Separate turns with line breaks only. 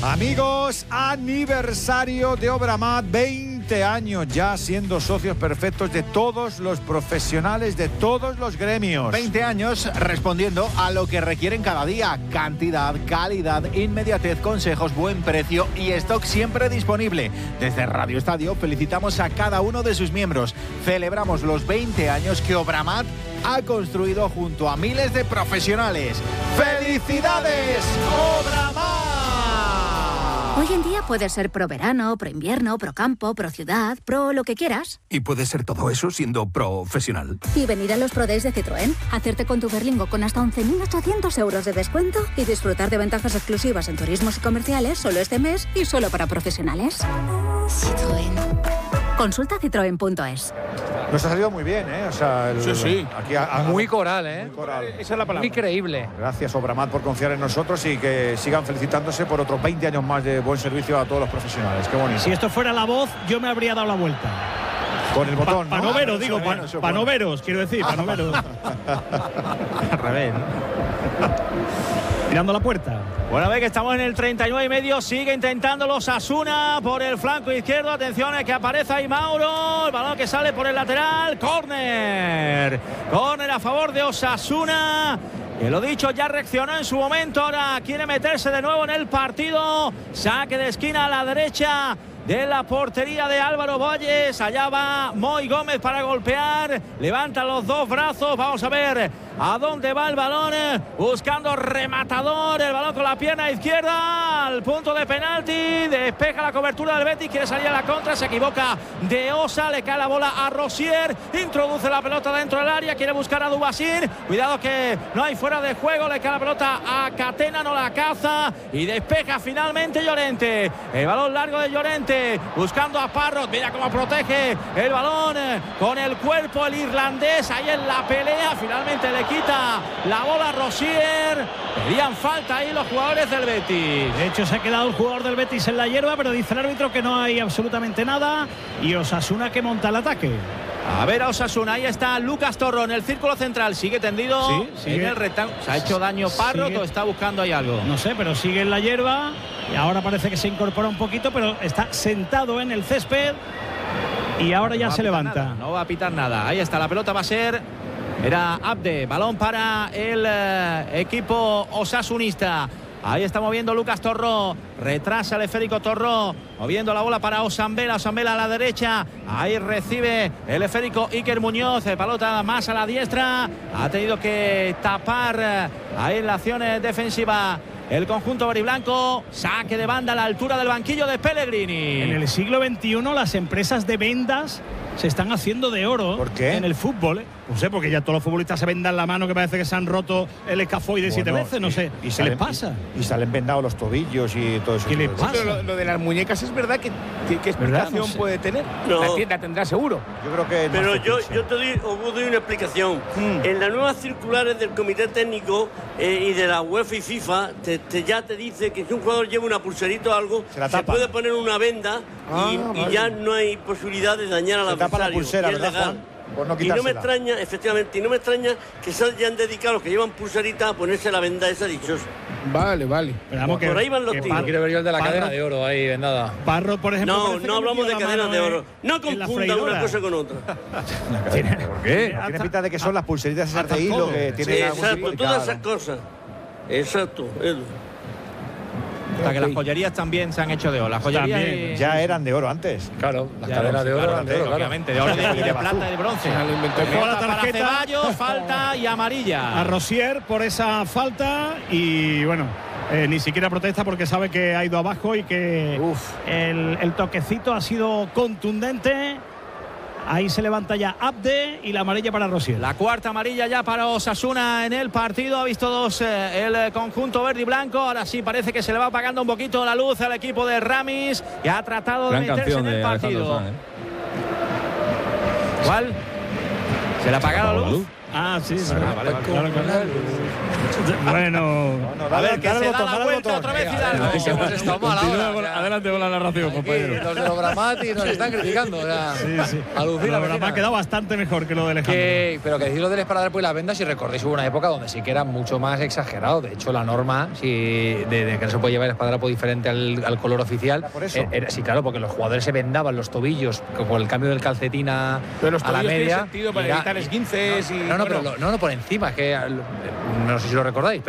Amigos, aniversario de Obramat, 20 años ya siendo socios perfectos de todos los profesionales de todos los gremios.
20 años respondiendo a lo que requieren cada día: cantidad, calidad, inmediatez, consejos, buen precio y stock siempre disponible. Desde Radio Estadio felicitamos a cada uno de sus miembros. Celebramos los 20 años que Obramat ha construido junto a miles de profesionales. ¡Felicidades, Obramat!
Hoy en día puedes ser pro verano, pro invierno, pro campo, pro ciudad, pro lo que quieras.
Y puedes ser todo eso siendo profesional.
Y venir a los Pro Days de Citroën, hacerte con tu Berlingo con hasta 11.800 euros de descuento y disfrutar de ventajas exclusivas en turismos y comerciales solo este mes y solo para profesionales. Citroën. Consulta citroen.es.
Nos ha salido muy bien, ¿eh? O sea,
sí.
Aquí
muy coral, ¿eh?
Muy coral.
Esa es la palabra.
Muy creíble.
Gracias, Obramat, por confiar en nosotros y que sigan felicitándose por otros 20 años más de buen servicio a todos los profesionales. Qué bonito.
Si esto fuera La Voz, yo me habría dado la vuelta.
Con el botón,
Para no veros, digo, para no veros, quiero decir, para no veros.
Al revés.
Mirando la puerta.
Bueno, ve que estamos en el 39 y medio. Sigue intentando los Osasuna por el flanco izquierdo. Atención, es que aparece ahí Mauro. El balón que sale por el lateral. Córner. Córner a favor de Osasuna. Que lo dicho, ya reaccionó en su momento. Ahora quiere meterse de nuevo en el partido. Saque de esquina a la derecha de la portería de Álvaro Valles. Allá va Moy Gómez para golpear. Levanta los dos brazos. Vamos a ver a dónde va el balón. Buscando rematador. El balón con la pierna izquierda al punto de penalti. Despeja la cobertura del Betis. Quiere salir a la contra. Se equivoca de Osa. Le cae la bola a Rosier. Introduce la pelota dentro del área. Quiere buscar a Dubasir. Cuidado que no hay fuera de juego. Le cae la pelota a Catena. No la caza. Y despeja finalmente Llorente. El balón largo de Llorente. Buscando a Parrot. Mira cómo protege el balón con el cuerpo el irlandés. Ahí en la pelea. Finalmente le quita la bola a Rosier. Pedían falta ahí los jugadores del Betis.
De hecho, se ha quedado el jugador del Betis en la hierba, pero dice el árbitro que no hay absolutamente nada. Y Osasuna que monta el ataque.
A ver a Osasuna, ahí está Lucas Torró en el círculo central, sigue tendido en el rectángulo. ¿Se ha hecho daño Parrot o está buscando ahí algo?
No sé, pero sigue en la hierba y ahora parece que se incorpora un poquito, pero está sentado en el césped y ahora ya se levanta.
Nada, no va a pitar nada, ahí está, la pelota va a ser... Era Abde, balón para el equipo osasunista. Ahí está moviendo Lucas Torró. Retrasa el esférico Torró. Moviendo la bola para Osambela. Osambela a la derecha. Ahí recibe el esférico Iker Muñoz. Pelota más a la diestra. Ha tenido que tapar ahí en la acción defensiva el conjunto veriblanco. Saque de banda a la altura del banquillo de Pellegrini.
En el siglo XXI las empresas de vendas se están haciendo de oro.
¿Por qué?
En el fútbol. No sé, porque ya todos los futbolistas se vendan la mano, que parece que se han roto el escafoide 7 veces, no sé. ¿Qué les pasa?
Y salen vendados los tobillos y todo eso.
¿Qué les pasa?
Pero lo de las muñecas es verdad ¿qué explicación
No sé.
puede tener?
No.
La tendrá seguro.
Yo creo que...
Pero yo os doy una explicación. En las nuevas circulares del Comité Técnico y de la UEFA y FIFA, ya te dice que si un jugador lleva una pulserita o algo, se puede poner una venda y ya no hay posibilidad de dañar al adversario.
Tapa la pulsera,
y es
¿verdad,
legal.
Juan? Por no
Y no me
quitársela.
extraña, efectivamente, y no me extraña que se hayan dedicado los que llevan pulserita a ponerse la venda esa dichosa.
Vale.
Pero vamos,
Por ahí van los tiros.
Quiero ver yo el de la cadena de oro ahí vendada.
Parrot, por ejemplo.
No,
parece
no
que
hablamos de
metió la
cadenas
mano
de oro. No
en la
confundan
freidora.
una cosa con otra.
¿Por qué? Tiene pinta de que son las pulseritas esas de hilo que tienen algún
Exacto,
significado.
todas esas cosas. Exacto, Edu.
O sea, que las joyerías también se han hecho de oro. Las joyerías
También.
Ya eran de oro antes.
Claro, las
Ya,
cadenas de oro eran de oro, claro.
obviamente, de oro y de plata y de bronce.
Dejó la
Para
tarjeta
Ceballos, falta y
a
amarilla.
Rosier por esa falta y bueno, ni siquiera protesta porque sabe que ha ido abajo y que el toquecito ha sido contundente. Ahí se levanta ya Abde y la amarilla para Rosier.
La cuarta amarilla ya para Osasuna en el partido. Ha visto dos el conjunto verde y blanco. Ahora sí parece que se le va apagando un poquito la luz al equipo de Ramis, que ha tratado de meterse en el partido. ¿Cuál? ¿Se le ha apagado la luz?
Ah, sí, sí.
Vale.
Bueno,
A ver, que se da la vuelta otra vez Hidalgo.
Hemos estado mal ahora.
Adelante con la narración,
Aquí
compañero.
los de Obramati nos están criticando. O sea, alucina.
Me ha quedado bastante mejor que lo de Alejandro.
Pero que decir lo del esparadrapo y la venda, si recordáis, hubo una época donde sí que era mucho más exagerado. De hecho, la norma de que no se puede llevar el esparadrapo diferente al color oficial.
Por eso.
Sí, claro, porque los jugadores se vendaban los tobillos por el cambio del calcetín a la media.
Tiene sentido para evitar esguinces y...
No, por encima, es que no sé si lo recordáis.